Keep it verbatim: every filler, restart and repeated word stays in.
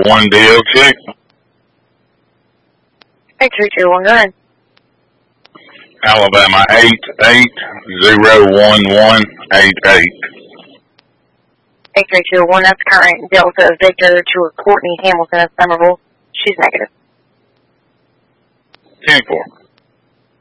one D L Q. eight three two one, go ahead. Alabama eight eight zero one one eight eight. eight three two one, that's current Delta Victor to Courtney Hamilton of Somerville. She's negative. ten four.